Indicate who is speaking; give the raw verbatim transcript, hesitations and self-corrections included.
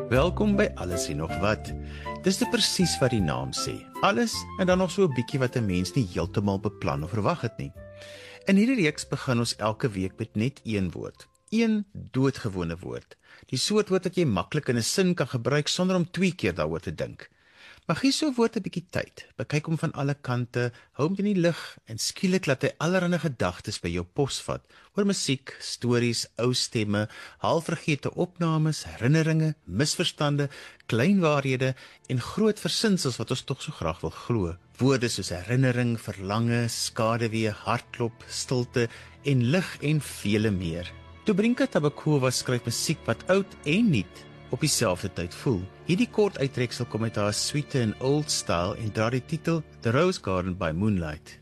Speaker 1: Welkom by Alles en Nog Wat. Dis te presies wat die naam sê. Alles en dan nog so 'n bietjie wat 'n mens nie heeltemal beplan of verwag het nie. In hierdie reeks begin ons elke week met net een woord. Een doodgewone woord. Die soort woord wat jy maklik in 'n sin kan gebruik sonder om twee keer daaroor te dink. Maar gee so 'n woord 'n bietjie tyd. Bekyk hom van alle kante, hou hom in die lug en skielik laat hy allerlei gedagtes by jou posvat oor musiek, stories, ou stemme, halfvergete opnames, herinneringe, misverstande, klein waarhede en groot versinsels wat ons tog so graag wil glo. Woorde soos herinnering, verlange, skaduwee, hartklop, stilte en lig en vele meer. Dobrinka Tabakova skryf musiek wat oud en nuut op dieselfde tyd voel. Hierdie kort uittreksel kom uit haar suite in Old Style en dra die titel The Rose Garden by Moonlight.